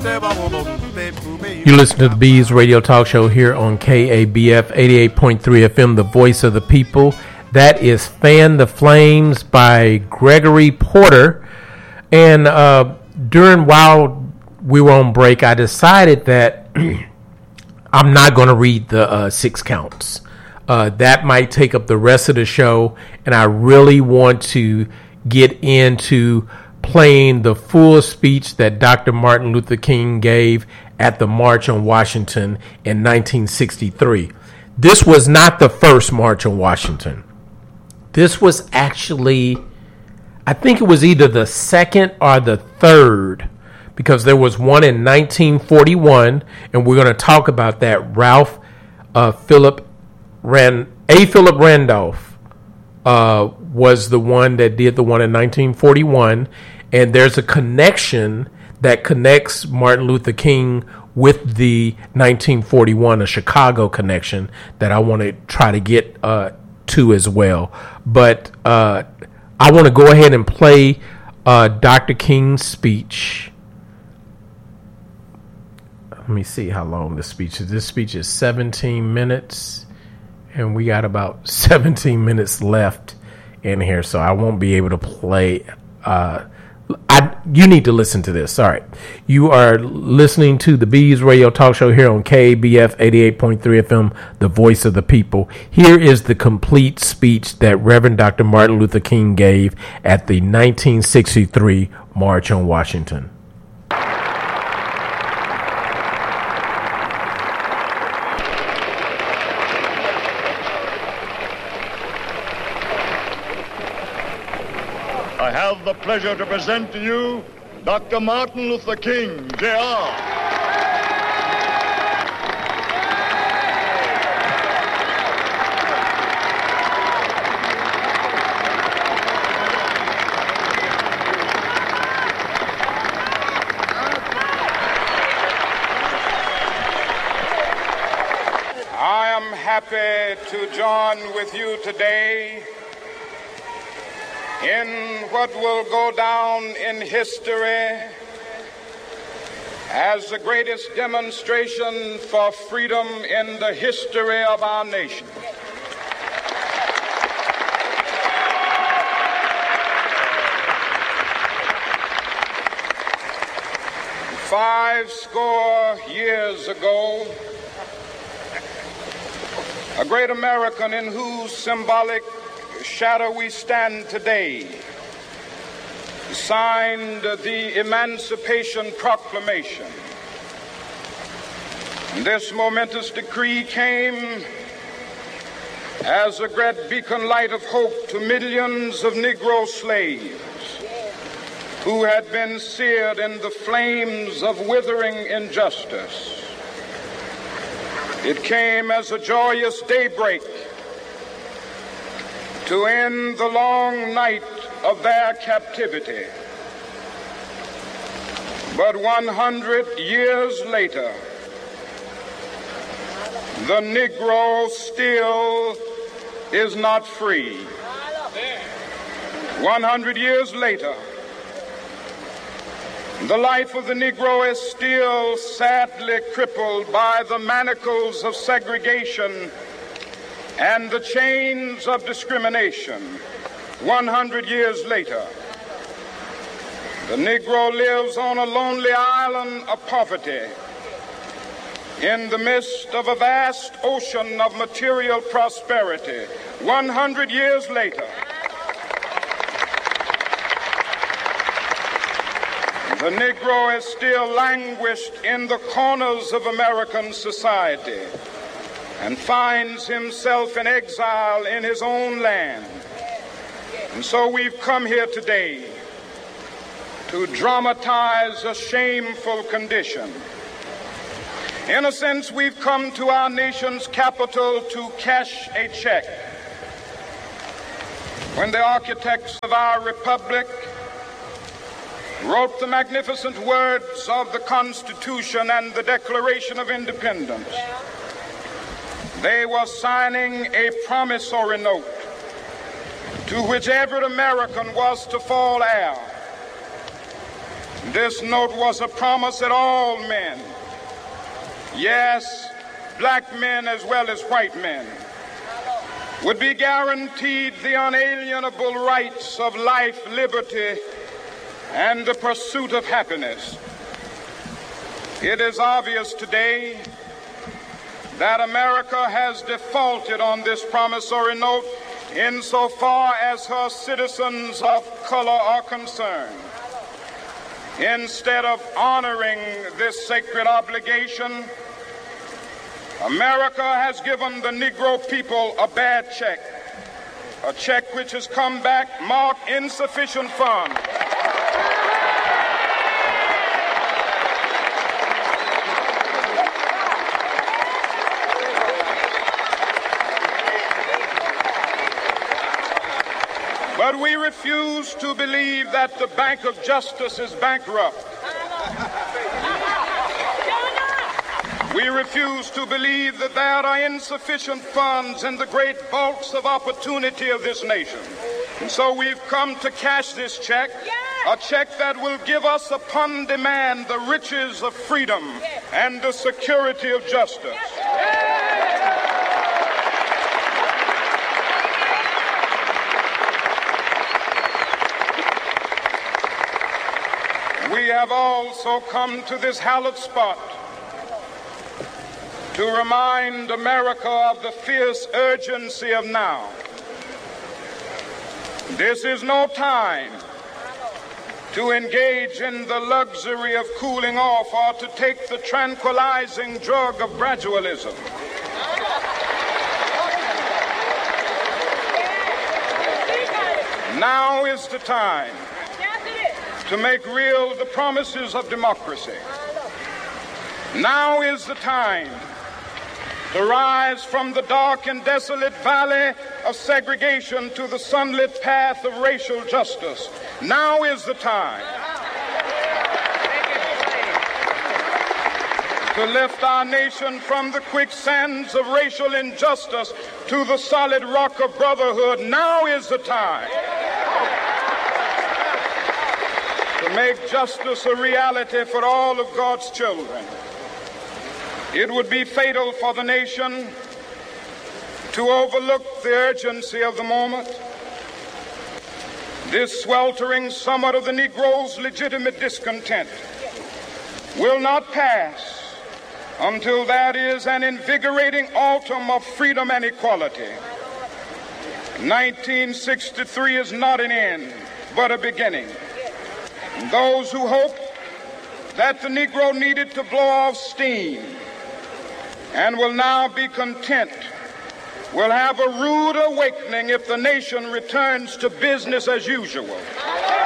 You listen to the Bees Radio Talk Show here on KABF 88.3 FM, the voice of the people. That is Fan the Flames by Gregory Porter. And while we were on break, I decided that I'm not going to read the 6 counts. That might take up the rest of the show, and I really want to get into playing the full speech that Dr. Martin Luther King gave at the March on Washington in 1963. This was not the first March on Washington. This was actually, I think it was either the second or the third, because there was one in 1941, and we're going to talk about that. Philip Randolph was the one that did the one in 1941, and there's a connection that connects Martin Luther King with the 1941, a Chicago connection that I want to try to get to as well. But I want to go ahead and play Dr. King's speech. Let me see how long this speech is. This speech is 17 minutes, and we got about 17 minutes left in here, so I won't be able to play. You need to listen to this. All right. You are listening to the Bees Radio Talk Show here on KABF 88.3 FM, the voice of the people. Here is the complete speech that Reverend Dr. Martin Luther King gave at the 1963 March on Washington. I have the pleasure to present to you Dr. Martin Luther King, Jr. I am happy to join with you today in what will go down in history as the greatest demonstration for freedom in the history of our nation. Five score years ago, a great American in whose symbolic shadow we stand today signed the Emancipation Proclamation. This momentous decree came as a great beacon light of hope to millions of Negro slaves who had been seared in the flames of withering injustice. It came as a joyous daybreak to end the long night of their captivity. But 100 years later, the Negro still is not free. 100 years later, the life of the Negro is still sadly crippled by the manacles of segregation and the chains of discrimination. 100 years later, the Negro lives on a lonely island of poverty in the midst of a vast ocean of material prosperity. 100 years later, the Negro is still languished in the corners of American society and finds himself in exile in his own land. And so we've come here today to dramatize a shameful condition. In a sense, we've come to our nation's capital to cash a check. When the architects of our republic wrote the magnificent words of the Constitution and the Declaration of Independence, they were signing a promissory note to which every American was to fall heir. This note was a promise that all men, yes, black men as well as white men, would be guaranteed the unalienable rights of life, liberty, and the pursuit of happiness. It is obvious today that America has defaulted on this promissory note insofar as her citizens of color are concerned. Instead of honoring this sacred obligation, America has given the Negro people a bad check, a check which has come back marked insufficient funds. But we refuse to believe that the Bank of Justice is bankrupt. We refuse to believe that there are insufficient funds in the great vaults of opportunity of this nation. And so we've come to cash this check, a check that will give us upon demand the riches of freedom and the security of justice. We have also come to this hallowed spot to remind America of the fierce urgency of now. This is no time to engage in the luxury of cooling off or to take the tranquilizing drug of gradualism. Now is the time to make real the promises of democracy. Now is the time to rise from the dark and desolate valley of segregation to the sunlit path of racial justice. Now is the time to lift our nation from the quicksands of racial injustice to the solid rock of brotherhood. Now is the time to make justice a reality for all of God's children. It would be fatal for the nation to overlook the urgency of the moment. This sweltering summit of the Negro's legitimate discontent will not pass until there is an invigorating autumn of freedom and equality. 1963 is not an end, but a beginning. And those who hope that the Negro needed to blow off steam and will now be content will have a rude awakening if the nation returns to business as usual.